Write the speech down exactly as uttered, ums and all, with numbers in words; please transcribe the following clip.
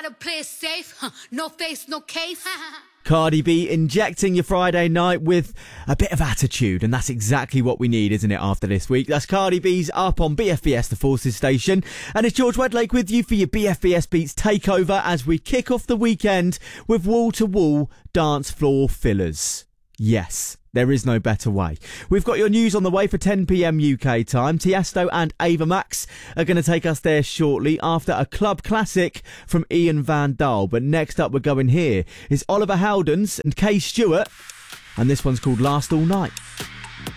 Gotta play it safe, huh? No face, no case. Cardi B injecting your Friday night with a bit of attitude, and that's exactly what we need, isn't it, after this week? That's Cardi B's Up on B F B S The Forces station, and it's George Wedlake with you for your B F B S Beats takeover as we kick off the weekend with wall-to-wall dance floor fillers. Yes, there is no better way. We've got your news on the way for ten p.m. U K time. Tiesto and Ava Max are going to take us there shortly after a club classic from Ian Van Dahl. But next up we're going here is Oliver Heldens and Kay Stewart, and this one's called Last All Night.